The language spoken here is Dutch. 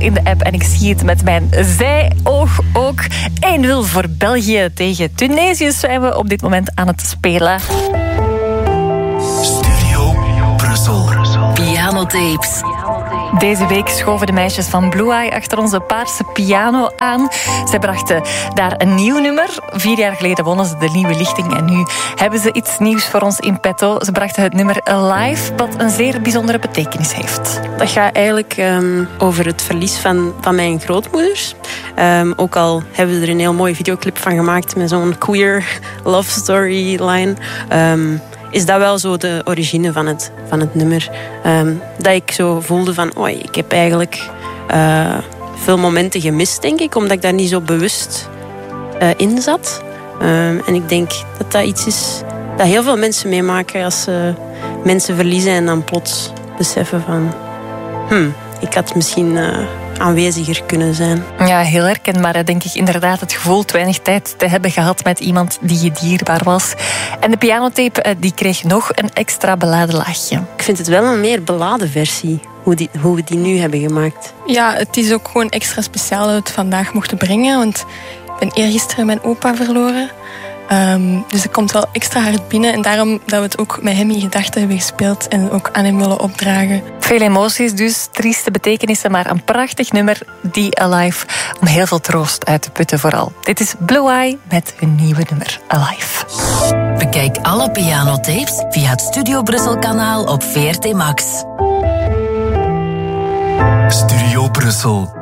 in de app en ik zie het met mijn zijoog ook. 1-0 voor België tegen Tunesië zijn we op dit moment aan het spelen. Studio Brussel. Pianotapes. Deze week schoven de meisjes van Blue Eye achter onze paarse piano aan. Zij brachten daar een nieuw nummer. 4 jaar geleden wonnen ze de nieuwe lichting en nu hebben ze iets nieuws voor ons in petto. Ze brachten het nummer Alive, wat een zeer bijzondere betekenis heeft. Dat gaat eigenlijk over het verlies van mijn grootmoeders. Ook al hebben we er een heel mooie videoclip van gemaakt met zo'n queer love storyline. Is dat wel zo de origine van het nummer. Dat ik zo voelde van, oei, ik heb eigenlijk veel momenten gemist, denk ik, omdat ik daar niet zo bewust in zat. En ik denk dat dat iets is dat heel veel mensen meemaken als ze mensen verliezen en dan plots beseffen van, ik had misschien aanweziger kunnen zijn. Ja, heel herkenbaar, denk ik inderdaad. Het gevoel te weinig tijd te hebben gehad met iemand die je dierbaar was. En de pianotape die kreeg nog een extra beladen laagje. Ik vind het wel een meer beladen versie, hoe we die nu hebben gemaakt. Ja, het is ook gewoon extra speciaal dat we het vandaag mochten brengen. Want ik ben eergisteren mijn opa verloren. Dus het komt wel extra hard binnen. En daarom dat we het ook met hem in gedachten hebben gespeeld. En ook aan hem willen opdragen. Veel emoties dus, trieste betekenissen. Maar een prachtig nummer, die Alive. Om heel veel troost uit te putten vooral. Dit is Blue Eye met hun nieuwe nummer Alive. Bekijk alle pianotapes via het Studio Brussel kanaal op VRT Max. Studio Brussel.